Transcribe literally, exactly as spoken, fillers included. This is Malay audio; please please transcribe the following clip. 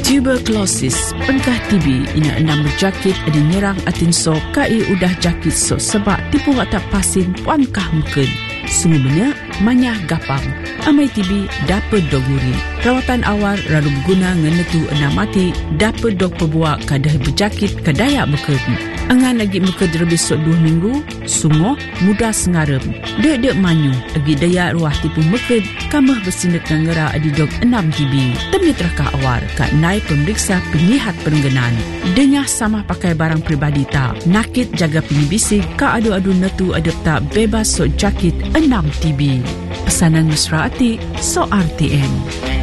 Tuberculosis, penkah T B ina enam berjakit ada nyerang atin so kai udah jakit so sebab tipu tak pasin puankah mungkin. Sungguh benar, manyah gapang. Amai T B dapat doguri. Rawatan awal lalu berguna ngenetu enam mati dapat dog pebuak kadah berjakit kadaya mungkin. Angan lagi mungkin lebih sok dua minggu, sungguh mudah sengarem. Dek-dek manyu, lagi daya ruah tipu mungkin kamah bersindak ngera adi dog enam T B. Temi terka awal kat naik pemeriksa penyihat perengganan. Dengah sama pakai barang peribadi tak. Nakit jaga penyibisi ka adu-adu netu adep tak bebas sok jakit enam T B. Pesanan mesra ati so R T M.